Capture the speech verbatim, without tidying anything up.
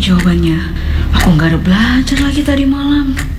jawabannya. Aku nggak ada belajar lagi tadi malam.